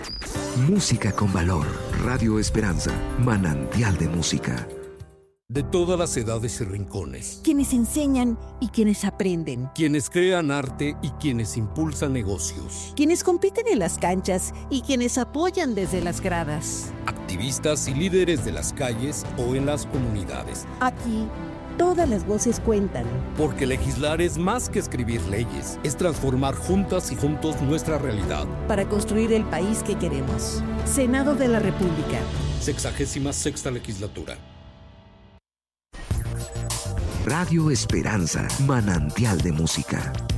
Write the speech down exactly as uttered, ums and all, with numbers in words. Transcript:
Música con valor. Radio Esperanza, manantial de música. De todas las edades y rincones. Quienes enseñan y quienes aprenden. Quienes crean arte y quienes impulsan negocios. Quienes compiten en las canchas y quienes apoyan desde las gradas. Activistas y líderes de las calles o en las comunidades. Aquí, todas las voces cuentan. Porque legislar es más que escribir leyes. Es transformar juntas y juntos nuestra realidad. Para construir el país que queremos. Senado de la República. Sexagésima sexta legislatura. Radio Esperanza, manantial de música.